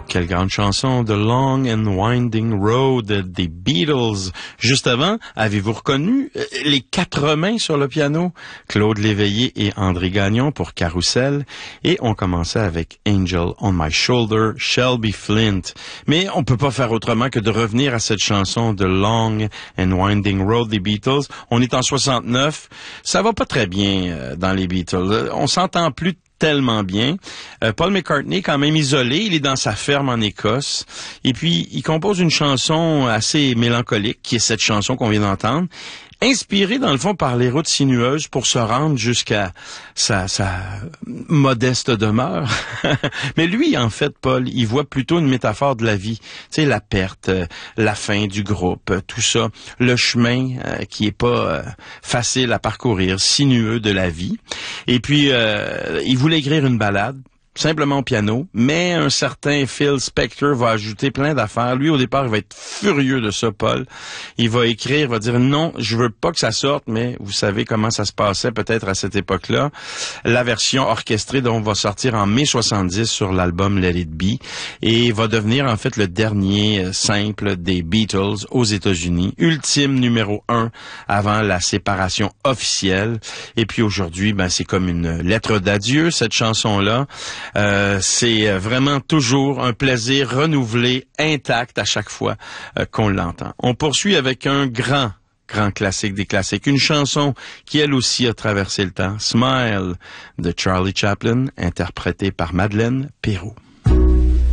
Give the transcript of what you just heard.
quelle grande chanson, The Long and Winding Road des Beatles. Juste avant, avez-vous reconnu les quatre mains sur le piano? Claude Léveillé et André Gagnon pour Carousel. Et on commençait avec Angel on My Shoulder, Shelby Flint. Mais on peut pas faire autrement que de revenir à cette chanson, The Long and Winding Road des Beatles. On est en 69. Ça va pas très bien dans les Beatles. On s'entend plus tellement bien. Paul McCartney est quand même isolé, il est dans sa ferme en Écosse, et puis il compose une chanson assez mélancolique, qui est cette chanson qu'on vient d'entendre, inspirée dans le fond par les routes sinueuses pour se rendre jusqu'à sa modeste demeure. Mais lui, en fait, Paul, il voit plutôt une métaphore de la vie. Tu sais, la perte, la fin du groupe, tout ça, le chemin qui est pas facile à parcourir, sinueux de la vie. Et puis, il voulait écrire une ballade, simplement au piano, mais un certain Phil Spector va ajouter plein d'affaires. Lui, au départ, il va être furieux de ça, Paul. Il va écrire, va dire non, je veux pas que ça sorte, mais vous savez comment ça se passait peut-être à cette époque-là. La version orchestrée dont va sortir en mai 70 sur l'album Let It Be et va devenir en fait le dernier simple des Beatles aux États-Unis, ultime numéro 1 avant la séparation officielle. Et puis aujourd'hui, ben c'est comme une lettre d'adieu cette chanson-là. C'est vraiment toujours un plaisir renouvelé, intact à chaque fois qu'on l'entend. On poursuit avec un grand classique des classiques, une chanson qui elle aussi a traversé le temps, Smile de Charlie Chaplin, interprétée par Madeleine Peyroux.